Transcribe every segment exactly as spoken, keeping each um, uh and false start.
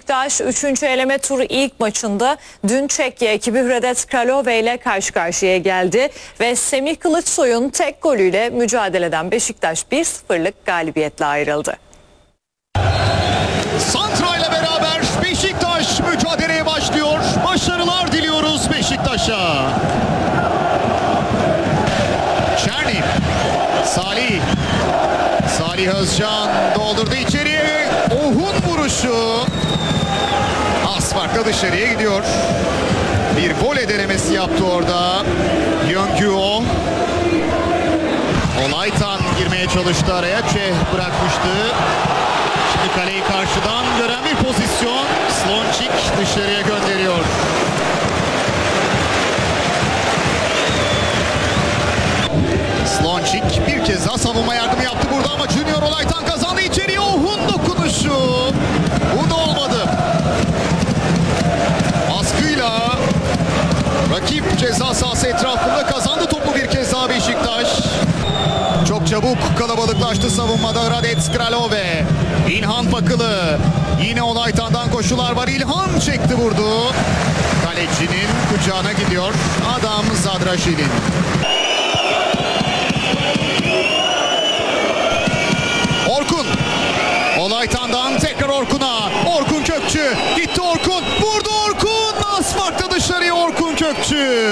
Beşiktaş üçüncü eleme turu ilk maçında dün Çekya ekibi Hradec Kralove ile karşı karşıya geldi ve Semih Kılıçsoy'un tek golüyle mücadeleden Beşiktaş bir sıfırlık galibiyetle ayrıldı. Santra ile beraber Beşiktaş mücadeleye başlıyor. Başarılar diliyoruz Beşiktaş'a. Çerni, Salih, Salih Özcan doldurdu içeriye. Ohun vuruşu. Az farkla dışarıya gidiyor. Bir voley denemesi yaptı orada. Yönküo. Olaytan girmeye çalıştı araya. Çeh bırakmıştı. Şimdi kaleyi karşıdan gören bir pozisyon. Slončík dışarıya gönderiyor. Slončík bir kez daha savunma yardımı yaptı burada ama Junior Olaytan kazandı içeriye. Ohun dokunuşu. Bu da olmadı. Baskıyla rakip ceza sahası etrafında kazandı topu bir kez daha Beşiktaş. Çok çabuk kalabalıklaştı savunmada Hradec Kralove. İlhan Fakılı. Yine Olaytan'dan koşular var. İlhan çekti vurdu. Kalecinin kucağına gidiyor. Adam Zadraşil'in. Orkun. Olaytan'dan tekrar Orkun'a. Orkun Kökçü. Gitti Orkun. Vurdu Orkun. Asfaltta dışarıya Orkun Kökçü.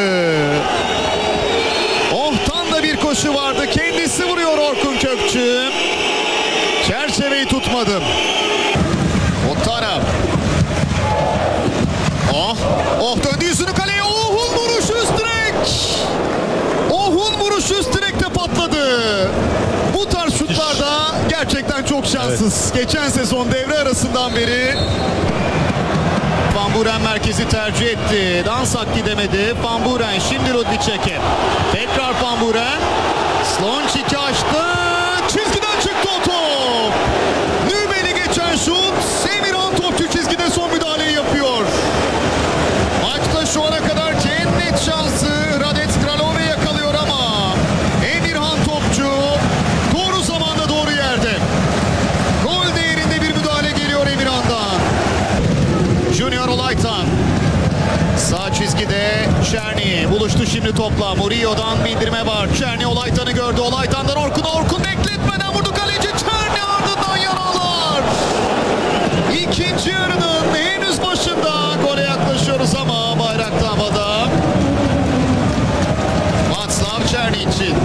Ohtan da bir koşu vardı. Kendisi vuruyor Orkun Kökçü. Çerçeveyi tutmadı. Otara. Oh. Oh döndü yüzünü kaleye. Ohun vuruşu üst direk. Ohun vuruşu üst direkte patladı. Bu tarz şutlarda gerçekten çok şanssız. Evet. Geçen sezon devre arasından beri Van Buren merkezi tercih etti. Dansak gidemedi. Van Buren şimdi Rudnicek'e. Tekrar Van Buren. Slončík'i açtı. Çizgiden çıktı o top. Nübel'i geçen şut. Emirhan topçu çizgide son müdahaleyi yapıyor. Maçta şu ana kadar en net şansı Hradec Kralove yakalıyor ama Emirhan topçu doğru zamanda doğru yerde. Gol değerinde bir müdahale geliyor Emirhan'dan. Junior Olaytan. Sağ çizgide Çerni buluştu şimdi topla. Murillo'dan bindirme var. Çerni Olaytan'ı gördü. Olaytan'dan Orkun'a. Orkun bekletmeden vurdu kaleci. Çerni ardından yaralar. İkinci yarının henüz başında gole yaklaşıyoruz ama bayrakta havada. Václav Černý için.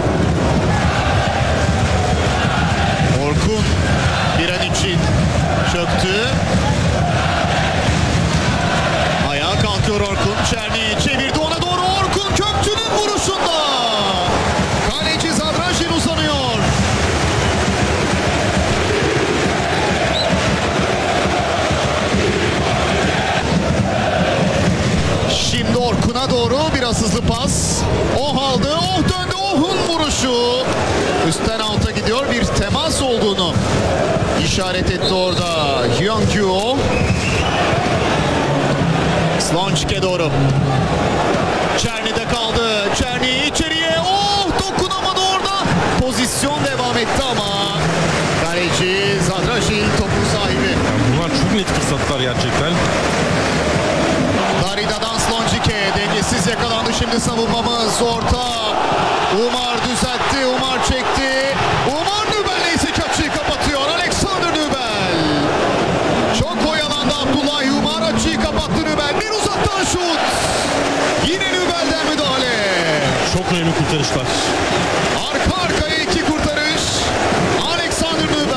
Orkun bir an için çöktü. Ayağa kalkıyor Orkun. Černý çevirdi ona doğru. Orkun Kökçü'nün vuruşunda. Kaleci Zadražin uzanıyor. Şimdi Orkun'a doğru biraz hızlı pas. Oh aldı. Oh döndü. Oh'un vuruşu. Üstten alta gidiyor. Bir temas olduğunu işaret etti orada. Yönküo. Slončík'e doğru. Černy'de kaldı. Černy içeriye. Oh dokunamadı orada. Pozisyon devam etti ama kaleci Zadražin topun sahibi. Bunlar çok net fırsatlar gerçekten. Darida'dan Slončík'e dengesiz yakalandı şimdi savunmamız. Orta. Umar düzeltti. Umar çekti. Umar Nübel ise açıyı kapatıyor. Alexander Nübel. Çok oyalandı Abdullah Umar. Açıyı kapattı Nübel. Bir uzaktan şut. Yine Nübel'den müdahale. Çok önemli kurtarışlar.